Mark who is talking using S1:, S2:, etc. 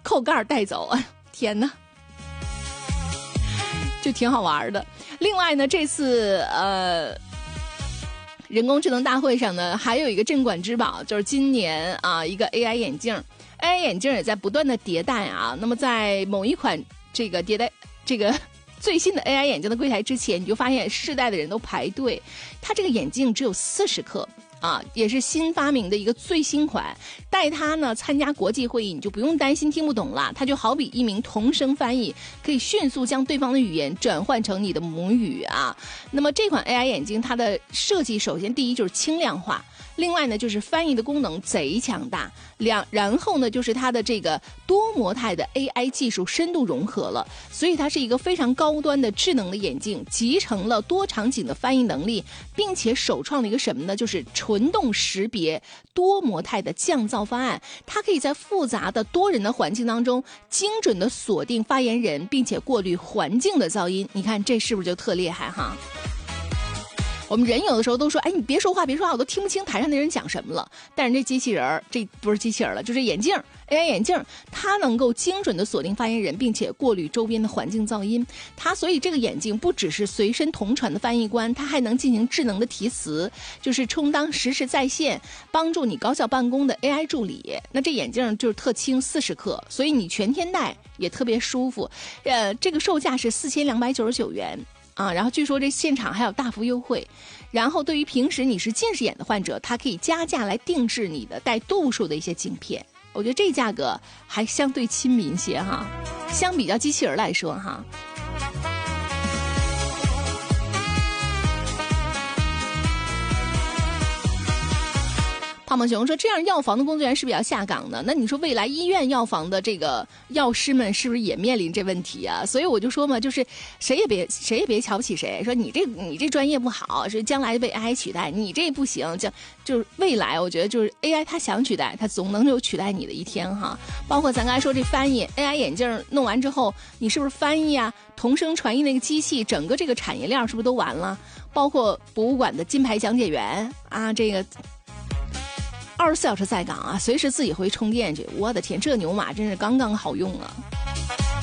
S1: 扣盖带走，天哪，就挺好玩的。另外呢，这次人工智能大会上呢，还有一个镇馆之宝，就是今年一个 AI 眼镜。AI 眼镜也在不断的迭代啊。那么在某一款这个迭代这个最新的 AI 眼镜的柜台之前，你就发现世代的人都排队。它这个眼镜只有40克。也是新发明的一个最新款，带它呢参加国际会议，你就不用担心听不懂了，它就好比一名同声翻译，可以迅速将对方的语言转换成你的母语啊。那么这款 AI 眼镜它的设计，首先第一就是轻量化，另外呢就是翻译的功能贼强大，然后呢就是它的这个多模态的 AI 技术深度融合了，所以它是一个非常高端的智能的眼镜，集成了多场景的翻译能力，并且首创了一个什么呢，就是纯动识别多模态的降噪方案，它可以在复杂的多人的环境当中精准的锁定发言人，并且过滤环境的噪音。你看这是不是就特厉害哈？我们人有的时候都说，哎，你别说话，我都听不清台上的人讲什么了。但是这机器人，这不是机器人了，就是眼镜 AI 眼镜，它能够精准的锁定发言人，并且过滤周边的环境噪音。所以这个眼镜不只是随身同传的翻译官，它还能进行智能的提词，就是充当实时在线，帮助你高效办公的 AI 助理。那这眼镜就是特轻，40克，所以你全天戴也特别舒服。这个售价是4299元。然后据说这现场还有大幅优惠，然后对于平时你是近视眼的患者，它可以加价来定制你的带度数的一些镜片，我觉得这价格还相对亲民一些哈，相比较机器人来说哈。胖胖熊说，这样药房的工作人员是不是要下岗呢？那你说未来医院药房的这个药师们是不是也面临这问题啊？所以我就说嘛，就是谁也别瞧不起谁，说你这专业不好，是将来被 AI 取代，你这不行，就是未来我觉得就是 AI 它想取代，它总能有取代你的一天哈。包括咱刚才说这翻译 AI 眼镜弄完之后，你是不是翻译啊？同声传译那个机器，整个这个产业链是不是都完了？包括博物馆的金牌讲解员啊，这个24小时在岗啊，随时自己回充电去。我的天，这牛马真是刚刚好用啊！